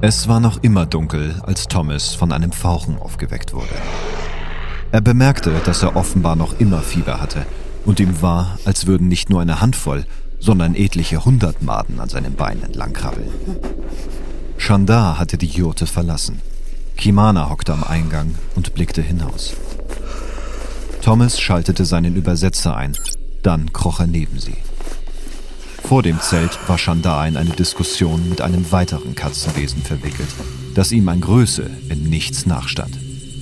Es war noch immer dunkel, als Thomas von einem Fauchen aufgeweckt wurde. Er bemerkte, dass er offenbar noch immer Fieber hatte und ihm war, als würden nicht nur eine Handvoll, sondern etliche 100 Maden an seinen Beinen entlang krabbeln. Shandar hatte die Jurte verlassen. Kimana hockte am Eingang und blickte hinaus. Thomas schaltete seinen Übersetzer ein, dann kroch er neben sie. Vor dem Zelt war Shandar in eine Diskussion mit einem weiteren Katzenwesen verwickelt, das ihm an Größe in nichts nachstand.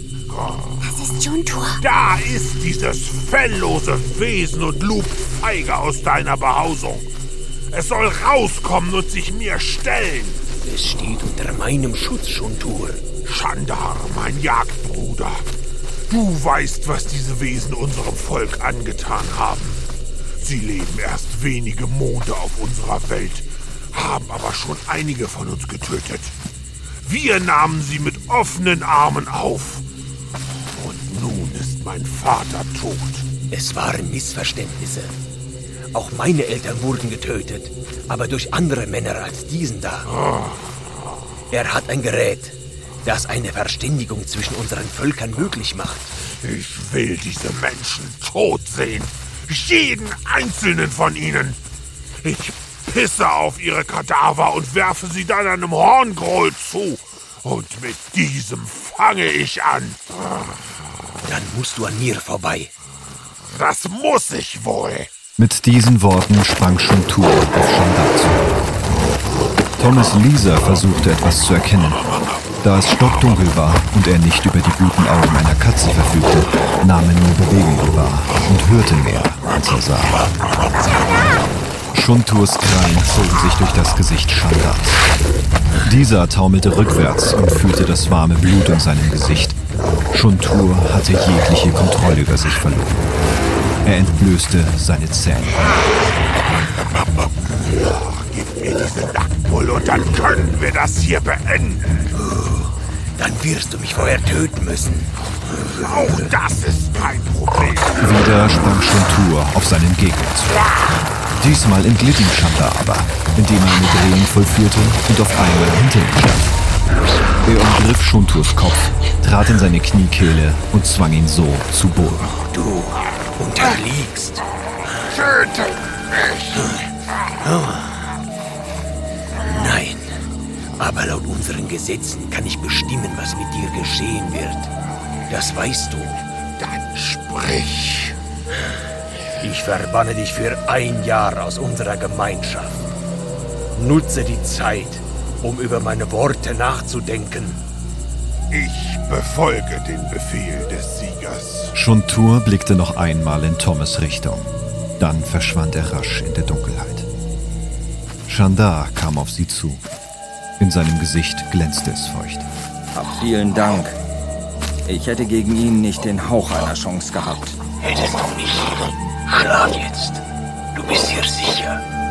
Das ist Shuntur. Da ist dieses felllose Wesen und lugt feige aus deiner Behausung. Es soll rauskommen und sich mir stellen. Es steht unter meinem Schutz, Shuntur. Shandar, mein Jagdbruder. Du weißt, was diese Wesen unserem Volk angetan haben. Sie leben erst wenige Monde auf unserer Welt, haben aber schon einige von uns getötet. Wir nahmen sie mit offenen Armen auf. Und nun ist mein Vater tot. Es waren Missverständnisse. Auch meine Eltern wurden getötet, aber durch andere Männer als diesen da. Er hat ein Gerät, das eine Verständigung zwischen unseren Völkern möglich macht. Ich will diese Menschen tot sehen. Jeden einzelnen von ihnen. Ich pisse auf ihre Kadaver und werfe sie dann einem Horngroll zu. Und mit diesem fange ich an. Dann musst du an mir vorbei. Das muss ich wohl. Mit diesen Worten sprang Shuntur auf Shandar zu. Thomas Lisa versuchte etwas zu erkennen. Da es stockdunkel war und er nicht über die guten Augen einer Katze verfügte, nahm er nur Bewegungen wahr und hörte mehr, als er sah. Shunturs Krallen zogen sich durch das Gesicht Shandars. Dieser taumelte rückwärts und fühlte das warme Blut in seinem Gesicht. Shuntur hatte jegliche Kontrolle über sich verloren. Er entblößte seine Zähne. Gib mir diese Nacktbull und dann können wir das hier beenden. Dann wirst du mich vorher töten müssen. Auch das ist kein Problem. Wieder sprang Shuntur auf seinen Gegner zu. Diesmal entglitt ihm Shandar aber, indem er eine Drehung vollführte und auf einmal hinter ihm stand. Er umgriff Shunturs Kopf, trat in seine Kniekehle und zwang ihn so zu Boden. Du unterliegst. Töte mich! Nein, aber laut unseren Gesetzen kann ich bestimmen, was mit dir geschehen wird. Das weißt du. Dann sprich. Ich verbanne dich für 1 Jahr aus unserer Gemeinschaft. Nutze die Zeit, um über meine Worte nachzudenken. Ich befolge den Befehl des Siegers. Shuntur blickte noch einmal in Thomas' Richtung. Dann verschwand er rasch in der Dunkelheit. Shandar kam auf sie zu. In seinem Gesicht glänzte es feucht. Vielen Dank. Ich hätte gegen ihn nicht den Hauch einer Chance gehabt. Hättest du nicht. Schlaf jetzt. Du bist hier sicher.